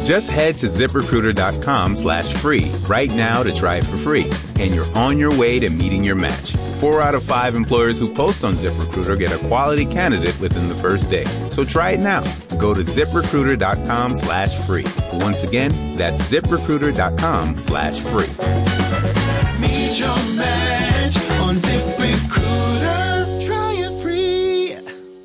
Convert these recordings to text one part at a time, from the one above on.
Just head to ZipRecruiter.com/free right now to try it for free. And you're on your way to meeting your match. 4 out of 5 employers who post on ZipRecruiter get a quality candidate within the first day. So try it now. Go to ZipRecruiter.com/free. Once again, that's ZipRecruiter.com/free. Meet your match on ZipRecruiter. Try it free.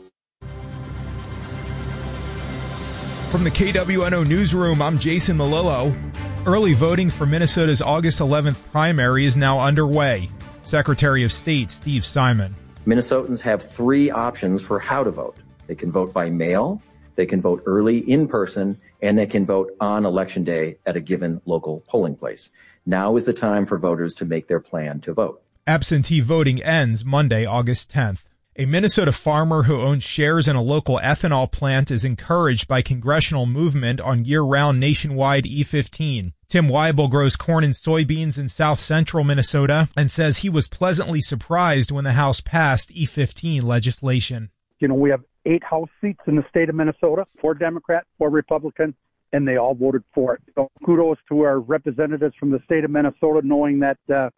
From the KWNO Newsroom, I'm Jason Malillo. Early voting for Minnesota's August 11th primary is now underway. Secretary of State Steve Simon. Minnesotans have 3 options for how to vote. They can vote by mail, they can vote early in person, and they can vote on Election Day at a given local polling place. Now is the time for voters to make their plan to vote. Absentee voting ends Monday, August 10th. A Minnesota farmer who owns shares in a local ethanol plant is encouraged by congressional movement on year-round nationwide E15. Tim Weibel grows corn and soybeans in south-central Minnesota and says he was pleasantly surprised when the House passed E15 legislation. You know, we have 8 House seats in the state of Minnesota, 4 Democrat, 4 Republican, and they all voted for it. So kudos to our representatives from the state of Minnesota, knowing that, the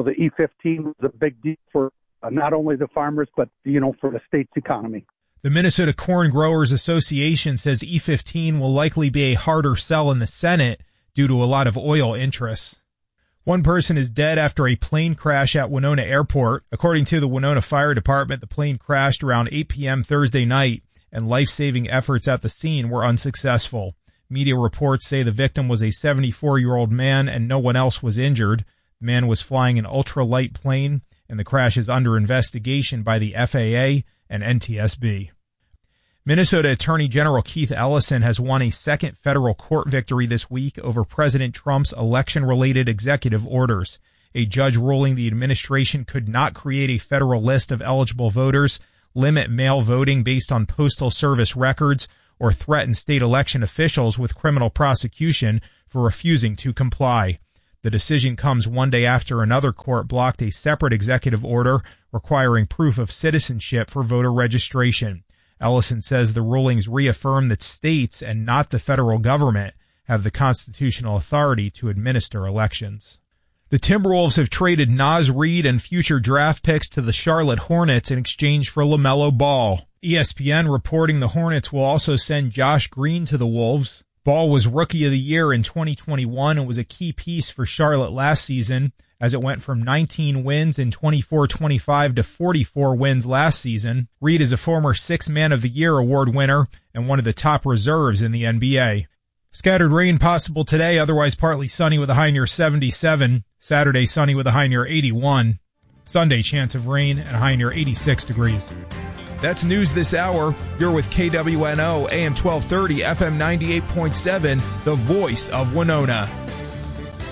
E15 was a big deal for not only the farmers, but, for the state's economy. The Minnesota Corn Growers Association says E15 will likely be a harder sell in the Senate due to a lot of oil interests. One person is dead after a plane crash at Winona Airport. According to the Winona Fire Department, the plane crashed around 8 p.m. Thursday night, and life-saving efforts at the scene were unsuccessful. Media reports say the victim was a 74-year-old man and no one else was injured. The man was flying an ultralight plane, and the crash is under investigation by the FAA and NTSB. Minnesota Attorney General Keith Ellison has won a second federal court victory this week over President Trump's election-related executive orders. A judge ruling the administration could not create a federal list of eligible voters, limit mail voting based on Postal Service records, or threaten state election officials with criminal prosecution for refusing to comply. The decision comes one day after another court blocked a separate executive order requiring proof of citizenship for voter registration. Ellison says the rulings reaffirm that states and not the federal government have the constitutional authority to administer elections. The Timberwolves have traded Naz Reid and future draft picks to the Charlotte Hornets in exchange for LaMelo Ball. ESPN reporting the Hornets will also send Josh Green to the Wolves. Ball was Rookie of the Year in 2021 and was a key piece for Charlotte last season, as it went from 19 wins in 24-25 to 44 wins last season. Reid is a former 6th Man of the Year award winner and one of the top reserves in the NBA. Scattered rain possible today, otherwise partly sunny with a high near 77. Saturday, sunny with a high near 81. Sunday, chance of rain and a high near 86 degrees. That's news this hour. You're with KWNO, AM 1230, FM 98.7, the voice of Winona.